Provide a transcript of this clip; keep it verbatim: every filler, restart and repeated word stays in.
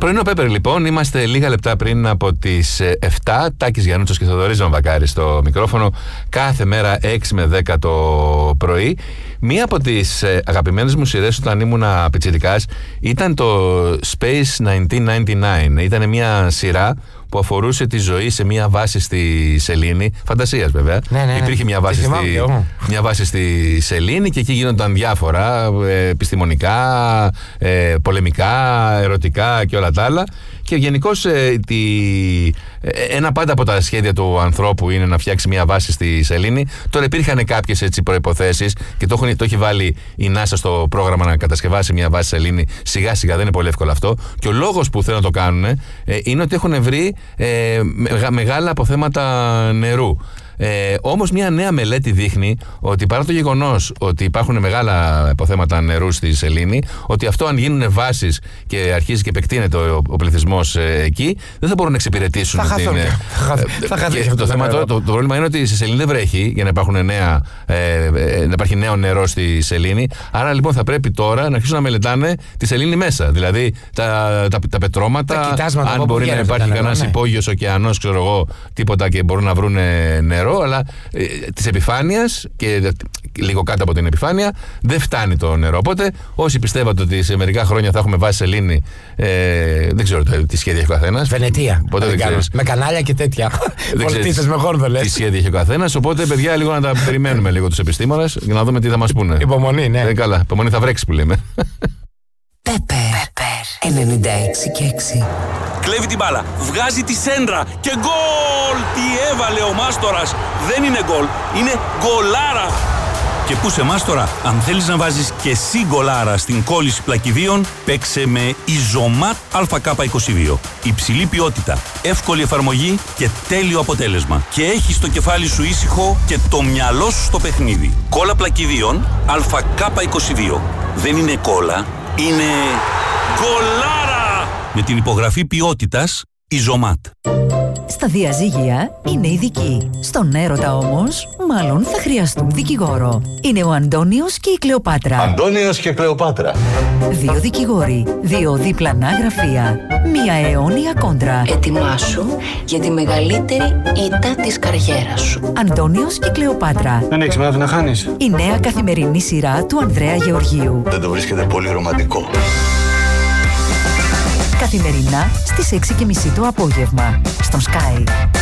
Πρωινό Πέπερ, λοιπόν. Είμαστε λίγα λεπτά πριν από τις εφτά. Τάκης Γιαννούτσος και Θοδωρής Βαμβακάρης στο μικρόφωνο. Κάθε μέρα έξι με δέκα το πρωί. Μία από τις αγαπημένες μου σειρές όταν ήμουν πιτσιρικάς ήταν το Space χίλια εννιακόσια ενενήντα εννέα. Ήταν μια σειρά που αφορούσε τη ζωή σε μια βάση στη Σελήνη. Φαντασίας, βέβαια. Ναι, ναι, ναι. Υπήρχε μια βάση, στη, μια βάση στη Σελήνη και εκεί γίνονταν διάφορα ε, επιστημονικά, ε, πολεμικά, ερωτικά και όλα τα άλλα. Και γενικώς ε, ε, ένα πάντα από τα σχέδια του ανθρώπου είναι να φτιάξει μια βάση στη Σελήνη. Τώρα υπήρχαν κάποιες έτσι προϋποθέσεις και το, έχουν, το έχει βάλει η NASA στο πρόγραμμα να κατασκευάσει μια βάση στη Σελήνη. Σιγά σιγά δεν είναι πολύ εύκολο αυτό. Και ο λόγος που θέλουν να το κάνουν ε, είναι ότι έχουν βρει ε, μεγάλα αποθέματα νερού. Ε, όμως μια νέα μελέτη δείχνει ότι παρά το γεγονός ότι υπάρχουν μεγάλα αποθέματα νερού στη Σελήνη, ότι αυτό αν γίνουν βάσεις και αρχίζει και επεκτείνεται ο, ο πληθυσμός ε, εκεί, δεν θα μπορούν να εξυπηρετήσουν θα την. Ε, θα χαθεί, το, το, θέμα, το, το, το πρόβλημα είναι ότι στη Σελήνη δεν βρέχει για να, υπάρχουν νέα, ε, ε, να υπάρχει νέο νερό στη Σελήνη. Άρα λοιπόν θα πρέπει τώρα να αρχίσουν να μελετάνε τη Σελήνη μέσα. Δηλαδή τα, τα, τα πετρώματα, τα αν μπορεί να υπάρχει κανένας ναι. υπόγειος ωκεανός, ξέρω εγώ, τίποτα και μπορούν να βρουν νερό. Αλλά ε, της επιφάνειας και λίγο κάτω από την επιφάνεια δεν φτάνει το νερό. Οπότε όσοι πιστεύατε ότι σε μερικά χρόνια θα έχουμε βάση Σελήνη, ε, δεν ξέρω το, τι σχέδια έχει ο καθένας. Βενετία. Με κανάλια και τέτοια. Πολιτίστες με γόρδολες. Τι σχέδια έχει ο καθένας. Οπότε παιδιά λίγο να τα περιμένουμε λίγο τους επιστήμονες για να δούμε τι θα μας πούνε. Υπομονή, ναι. Ε, καλά, υπομονή θα βρέξει που λέμε. Πέπερ ενενήντα έξι και έξι. Κλέβει την μπάλα, βγάζει τη σέντρα και γκολ! Τι έβαλε ο Μάστορας! Δεν είναι γκολ, είναι γκολάρα! Και πού σε Μάστορα, αν θέλεις να βάζεις και εσύ γκολάρα στην κόλληση πλακιδίων, παίξε με Ιζωμάτ Α Κ είκοσι δύο. Υψηλή ποιότητα, εύκολη εφαρμογή και τέλειο αποτέλεσμα. Και έχεις το κεφάλι σου ήσυχο και το μυαλό σου στο παιχνίδι. Κόλλα πλακιδίων Α Κ είκοσι δύο. Δεν είναι κόλλα, είναι γκολάρα! Με την υπογραφή ποιότητας Ιζωμάτ. Στα διαζύγια είναι ειδικοί. Στον έρωτα όμως, μάλλον θα χρειαστούν δικηγόρο. Είναι ο Αντώνιος και η Κλεοπάτρα. Αντώνιος και Κλεοπάτρα. Δύο δικηγόροι, δύο διπλανά γραφεία, μία αιώνια κόντρα. Ετοιμάσου για τη μεγαλύτερη ήττα της καριέρας σου. Αντώνιος και Κλεοπάτρα. Δεν έχεις μάθει να χάνεις. Η νέα καθημερινή σειρά του Ανδρέα Γεωργίου. Δεν το βρίσκεται πολύ ρομαντικό. Καθημερινά στις έξι και μισή το απόγευμα. Στον Sky.